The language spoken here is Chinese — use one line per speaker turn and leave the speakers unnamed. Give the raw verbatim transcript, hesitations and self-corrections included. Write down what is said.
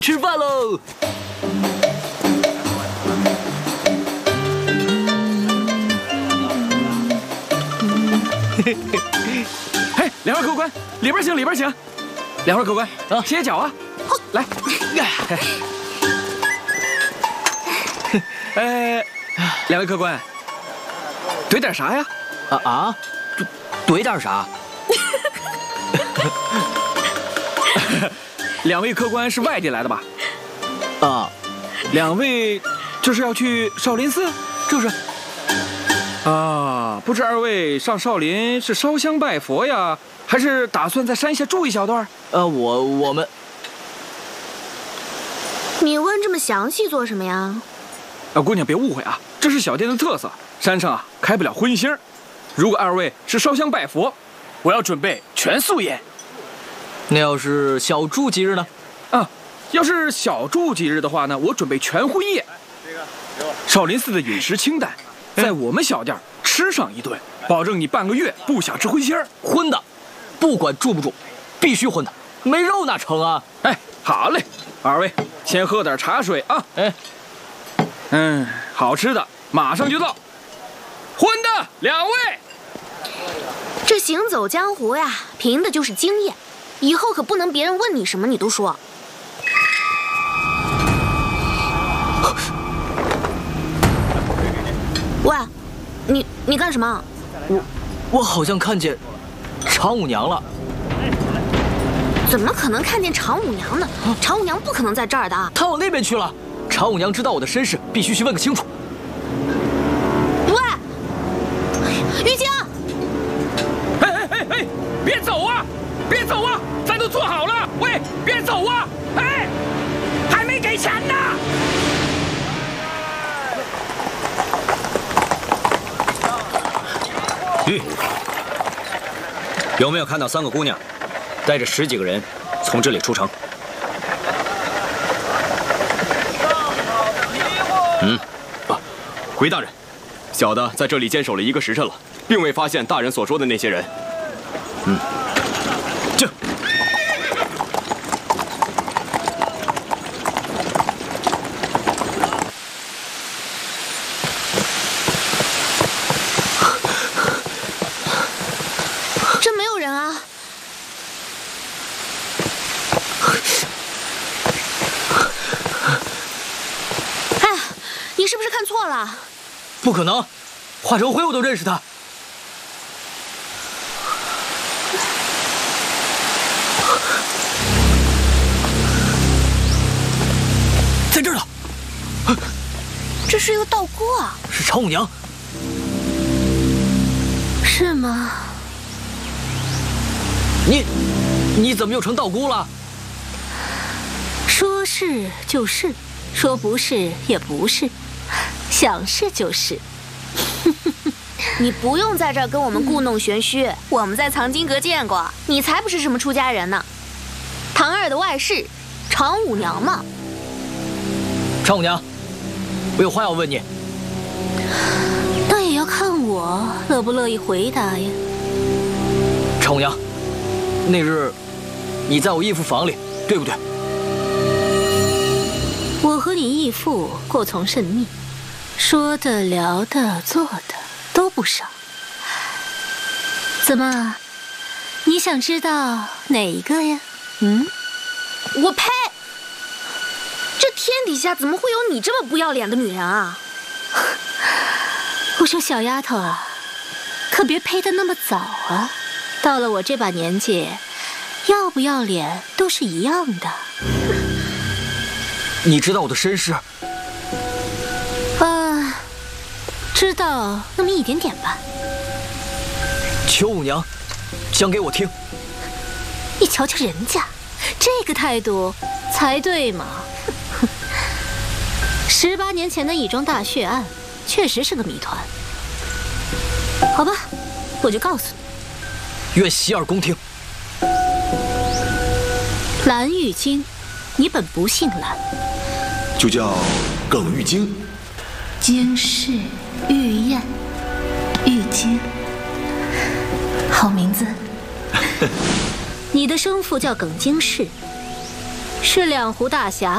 吃饭喽！
嘿，两位客官，里边请，里边请。两位客官啊，歇脚啊，来。呃，两位客官，怼点啥呀？
啊啊，怼怼点啥？
两位客官是外地来的吧？
啊，
两位这是要去少林寺？
就是。
啊，不知二位上少林是烧香拜佛呀，还是打算在山下住一小段？
呃，我我们，
你问这么详细做什么呀？
啊，姑娘别误会啊，这是小店的特色。山上啊开不了荤腥，如果二位是烧香拜佛，我要准备全素宴。
那要是小住几日呢？
啊，要是小住几日的话呢，我准备全荤宴。少林寺的饮食清淡，在我们小店吃上一顿，保证你半个月不想吃荤腥儿。
荤的，不管住不住，必须荤的，没肉哪成啊？
哎，好嘞，二位先喝点茶水啊。
哎，
嗯，好吃的马上就到。荤的两位。
这行走江湖呀，凭的就是经验，以后可不能别人问你什么你都说。喂，你你干什么？
我我好像看见常五娘了。
怎么可能看见常五娘呢？常五娘不可能在这儿的。
她往那边去了。常五娘知道我的身世，必须去问个清楚。
喂，玉清！
哎哎哎哎，别走啊！别走啊！饭都做好了。喂，别走啊！哎，还没给钱呢。
玉，有没有看到三个姑娘，带着十几个人从这里出城？嗯，
啊，回大人，小的在这里坚守了一个时辰了，并未发现大人所说的那些人。
嗯，这。
这没有人啊。哎，你是不是看错了？
不可能，华成辉我都认识他。在这儿呢。
这是一个道姑啊。
是常五娘。
是吗？
你，你怎么又成道姑了？
说是就是，说不是也不是，想是就是。
你不用在这儿跟我们故弄玄虚，嗯、我们在藏经阁见过，你才不是什么出家人呢。唐二的外室，常五娘嘛。
常五娘，我有话要问你。
那也要看我乐不乐意回答呀。
常五娘，那日你在我义父房里，对不对？
我和你义父过从甚密，说的、聊的、做的都不少。怎么，你想知道哪一个呀？嗯？
我呸！这天底下怎么会有你这么不要脸的女人啊？
我说小丫头啊，可别呸得那么早啊！到了我这把年纪，要不要脸都是一样的。
你知道我的身世？
啊，知道那么一点点吧。
求五娘讲给我听。
你瞧瞧人家，这个态度才对嘛！十八年前的乙庄大血案，确实是个谜团。好吧，我就告诉你。
愿洗耳恭听。
蓝玉京，你本不姓蓝，
就叫耿玉京。
京氏玉燕，玉京，好名字。你的生父叫耿京氏，是两湖大侠